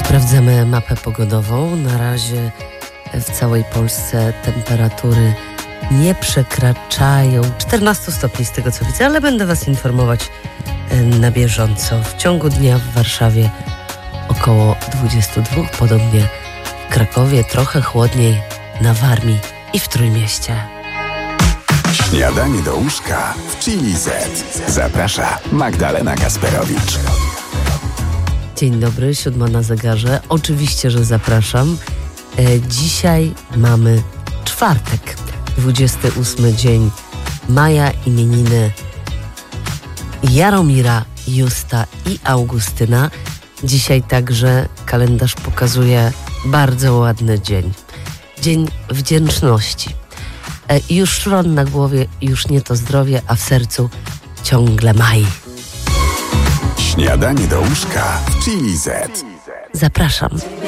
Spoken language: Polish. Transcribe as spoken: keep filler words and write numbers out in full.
Sprawdzamy mapę pogodową. Na razie w całej Polsce temperatury nie przekraczają czternastu stopni z tego co widzę, ale będę Was informować na bieżąco. W ciągu dnia w Warszawie około dwudziestu dwóch, podobnie w Krakowie, trochę chłodniej na Warmii i w Trójmieście. Śniadanie do łóżka w Chili Z. Zaprasza Magdalena Gasperowicz. Dzień dobry, siódma na zegarze. Oczywiście, że zapraszam. E, dzisiaj mamy czwartek, dwudziesty ósmy dzień maja, imieniny Jaromira, Justa i Augustyna. Dzisiaj także kalendarz pokazuje bardzo ładny dzień. Dzień wdzięczności. E, już szron na głowie, już nie to zdrowie, a w sercu ciągle maj. Śniadanie do łóżka w Chili Z. Zapraszam.